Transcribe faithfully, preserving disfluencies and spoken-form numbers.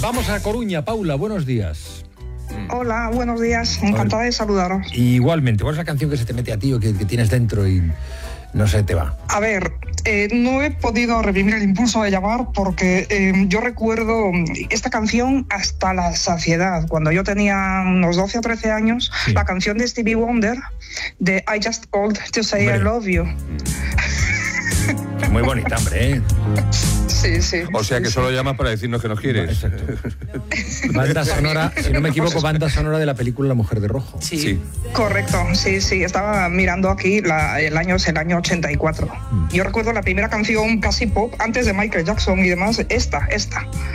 Vamos a Coruña. Paula, buenos días. Hola, buenos días. Encantada de saludaros. Igualmente. ¿Cuál es la canción que se te mete a ti o que, que tienes dentro y no se te va? A ver, eh, no he podido reprimir el impulso de llamar porque eh, yo recuerdo esta canción hasta la saciedad. Cuando yo tenía unos doce o trece años, sí. La canción de Stevie Wonder, de I Just Called to Say Hombre. I Love You. Muy bonita, hombre, ¿eh? Sí, sí. O sea que sí, solo sí. llamas para decirnos que nos quieres. Exacto. Banda sonora, si no me equivoco, banda sonora de la película La Mujer de Rojo. Sí, sí. Correcto, sí, sí. Estaba mirando aquí, la, el año es el año ochenta y cuatro. Mm. Yo recuerdo la primera canción casi pop, antes de Michael Jackson y demás, esta, esta.